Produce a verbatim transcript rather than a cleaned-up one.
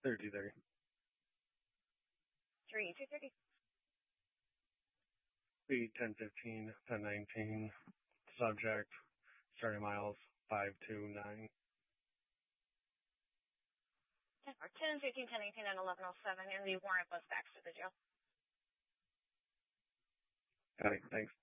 thirty thirty. three two thirty. three ten fifteen ten nineteen. Subject, starting miles five two nine. Or ten fifteen, ten eighteen, and eleven oh seven, and the warrant was faxed to the jail. Got it. Thanks.